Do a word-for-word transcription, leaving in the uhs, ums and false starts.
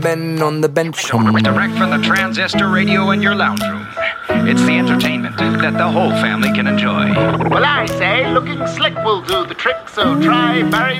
men on the bench. Direct from the transistor radio in your lounge room. It's the entertainment that the whole family can enjoy. Well, I say looking slick will do the trick, so try Barry's